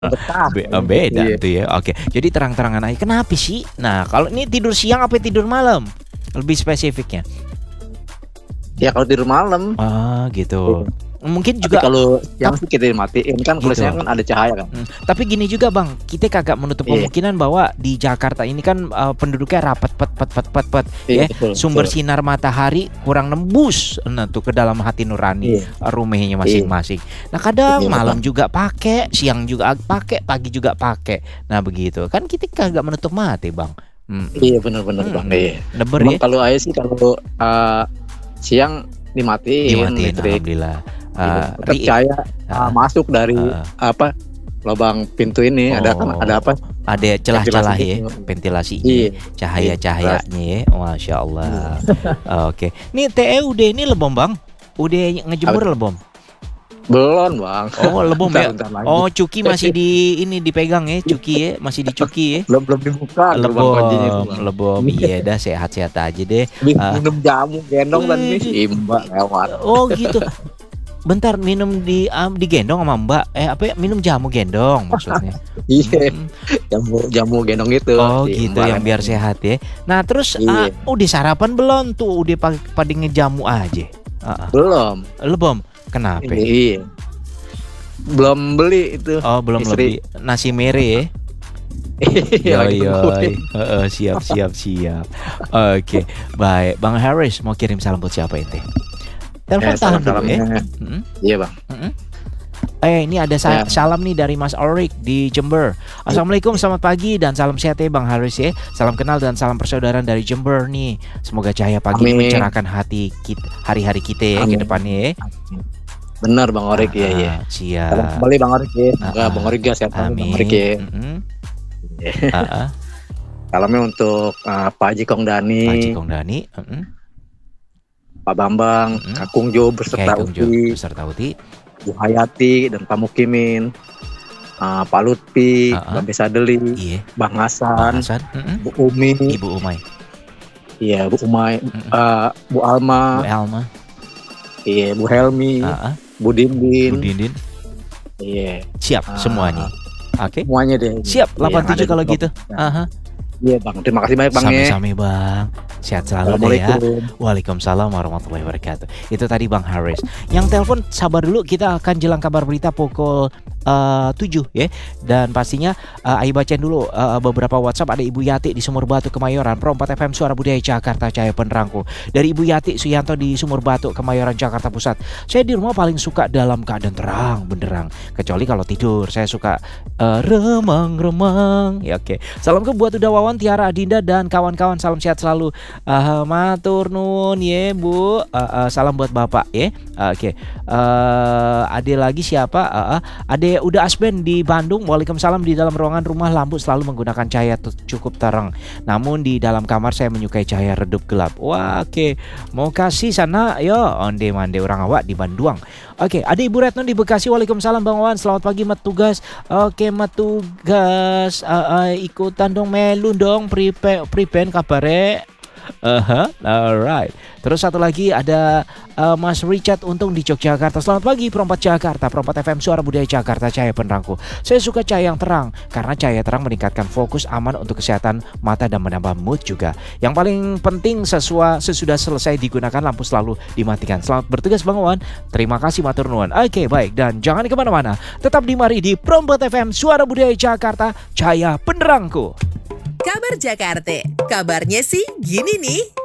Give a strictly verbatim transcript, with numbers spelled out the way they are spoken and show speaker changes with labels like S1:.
S1: Betah.
S2: Be eee, beda
S1: Iya.
S2: tuh ya, oke. Jadi terang-terangan aja, kenapa sih? Nah, kalau ini tidur siang apa tidur malam? Lebih spesifiknya.
S1: Ya kalau tidur malam.
S2: Oh, gitu.
S1: Iya.
S2: Mungkin
S1: Tapi
S2: juga
S1: kalau
S2: tap
S1: siang sih kita matiin, kan kalau
S2: Gitu.
S1: siang kan ada cahaya kan.
S2: Mmm, tapi gini juga Bang, kita kagak menutup
S1: Iya.
S2: kemungkinan bahwa di Jakarta ini kan, eee, penduduknya rapat pet pet pet pet pet,
S1: Iya,
S2: ya.
S1: betul
S2: Sumber
S1: betul.
S2: sinar matahari kurang nembus, nah tuh ke dalam hati nurani,
S1: Iya.
S2: rumehnya
S1: Iya.
S2: masing-masing. Nah, kadang
S1: Iya,
S2: malam
S1: Bang.
S2: juga pakai, siang juga pakai, pagi juga pakai. Nah, begitu. Kan kita kagak menutup mata Bang.
S1: Iya,
S2: Mhm.
S1: bener bener Bang,
S2: Mhm.
S1: iya.
S2: Neber
S1: Cuman
S2: ya.
S1: kalau aye sih kalau, eee, siang dimatiin
S2: Dimatiin,
S1: listrik.
S2: alhamdulillah.
S1: Iya,
S2: Eee,
S1: tetap
S2: ri
S1: cahaya, eee,
S2: heeh.
S1: masuk dari
S2: Heeh.
S1: apa, lobang pintu ini ada kan ada
S2: Oh,
S1: apa,
S2: ada
S1: ventilasi
S2: celah-celah ya,
S1: gitu.
S2: ventilasinya ya,
S1: Iya, iya, jelas.
S2: cahaya-cahayanya ya, Masya
S1: Iya.
S2: Allah. Oke. Nih te udah ini lebom Bang? Udah
S1: Apa
S2: ngejemur
S1: tuh?
S2: lebom?
S1: Belum Bang,
S2: Oh, lebom
S1: bentar
S2: ya?
S1: bentar lagi.
S2: Oh, cuki masih di ini, dipegang ya, cuki ya, masih dicuki ya?
S1: Belum belum dibuka gerbang kuncinya itu
S2: Lebom
S1: Bang.
S2: lebom, iya dah sehat-sehat aja deh,
S1: Habis
S2: eee
S1: minum jamu gendong tadi nih,
S2: Widih.
S1: si Mbak lewat.
S2: Oh, gitu. Bentar, minum di mmm, digendong sama Mbak? Eh, apa ya, minum jamu gendong maksudnya?
S1: Iya,
S2: Mhm.
S1: jamu jamu gendong itu
S2: Oh,
S1: si
S2: gitu,
S1: Mbak
S2: yang biar
S1: lewat.
S2: sehat ya. Nah, terus, eee,
S1: Iya.
S2: udah sarapan belum tuh? Udah pa pada ngejamu aja? Heeh.
S1: Belum.
S2: Lebom? Kenape?
S1: Iya. Belum beli itu
S2: Oh, belum
S1: istri.
S2: lebih nasi mere ya?
S1: Iya, lagi
S2: Yoi yoi,
S1: nungguin.
S2: heeh, siap siap siap. Oke, baik. Bang Haris mau kirim salam buat siapa ente?
S1: Eh,
S2: Telepon tahan dulu ya.
S1: salam-salamnya
S2: Mhm.
S1: iya Bang.
S2: Mhm. Eh, ini ada sa
S1: Ya.
S2: salam nih dari Mas Orik di Jember. Assalamualaikum, selamat pagi dan salam sehat ya Bang Haris ya. Salam kenal dan salam persaudaraan dari Jember nih. Semoga cahaya pagi
S1: Amin.
S2: mencerahkan hati kit hari-hari kita ya ke
S1: Amin.
S2: depannya ya.
S1: Amin. Bener Bang Orik, iya iya.
S2: Heeh,
S1: Salam
S2: siap.
S1: kembali Bang Orik ya, semoga
S2: Heeh.
S1: Bang Orik ya sehat selalu Bang Orik
S2: Amin,
S1: ya.
S2: mhm.
S1: Iya.
S2: Heeh.
S1: Salamnya untuk, eee, Pak Haji Kongdani.
S2: Pak Haji Kongdani, mhm.
S1: Pak Bambang,
S2: Mhm.
S1: Kakung Jo beserta
S2: Kakung Jo
S1: Uti.
S2: beserta Uti.
S1: Bu Hayati dan Pak Mukimin. Eee, Pak Lutfi,
S2: Heeh.
S1: Mbak Besadeli,
S2: Iya.
S1: Bang
S2: Bang
S1: Hasan,
S2: Hasan, mhm.
S1: Bu Umi.
S2: Ibu Umay.
S1: Iya, Bu Umay,
S2: Mhm.
S1: eee, Bu Alma.
S2: Bu Elma.
S1: Iya, Bu Helmi,
S2: Heeh.
S1: Bu Dindin.
S2: Bu Dindin.
S1: Iya.
S2: Siap
S1: Eee,
S2: semuanya. Oke.
S1: semuanya deh.
S2: Siap,
S1: Iya, yang
S2: delapan
S1: ada
S2: tujuh
S1: di
S2: kalau
S1: blog.
S2: gitu.
S1: Nah.
S2: Aha.
S1: Iya Bang, terima kasih banyak Bang ya.
S2: Same-same Bang. Sehat selalu deh ya.
S1: Assalamualaikum.
S2: Waalaikumsalam warahmatullahi wabarakatuh. Itu tadi Bang Haris. Yang telepon sabar dulu, kita akan jelang kabar berita pukul eee, tujuh ya. Dan pastinya eee, ayo bacain dulu eee, beberapa WhatsApp. Ada Ibu Yati di Sumur Batu Kemayoran, Pro empat F M Suara Budaya Jakarta, cahaya penerangku. Dari Ibu Yati Suyanto di Sumur Batu Kemayoran, Jakarta Pusat. Saya di rumah paling suka dalam keadaan terang benderang, kecuali kalau tidur. Saya suka eee, remang-remang. Ya oke. Salam ke buat Uda Wawan, Tiara Adinda dan kawan-kawan. Salam sehat selalu. Uh, matur nuwun ye Bu. Uh, uh, salam buat Bapak ya. Uh, Oke. Okay. Uh, ada lagi siapa? Uh, uh, ada Uda Asben di Bandung. Waalaikumsalam. Di dalam ruangan rumah lampu selalu menggunakan cahaya cukup terang. Namun di dalam kamar saya menyukai cahaya redup gelap. Wah, oke. Okay. Mau kasih sana yo onde mande orang awak di Bandung. Oke, okay. Ada Ibu Retno di Bekasi. Waalaikumsalam Bang Wawan. Selamat pagi metugas. Oke, okay, metugas uh, uh, ikutan dong melu dong pripe pripen kabare. Aha, alright. Terus satu lagi ada uh, Mas Richard Untung di Yogyakarta. Selamat pagi Perompat Jakarta, Perompat F M Suara Budaya Jakarta, cahaya penerangku. Saya suka cahaya yang terang karena cahaya terang meningkatkan fokus, aman untuk kesehatan mata dan menambah mood juga. Yang paling penting sesua, sesudah selesai digunakan lampu selalu dimatikan. Selamat bertugas Bang Wan. Terima kasih matur nuwun. Oke, baik, dan jangan kemana-mana. Tetap di mari di Perompat F M Suara Budaya Jakarta, cahaya penerangku.
S3: Kabar Jakarta, kabarnya sih gini nih.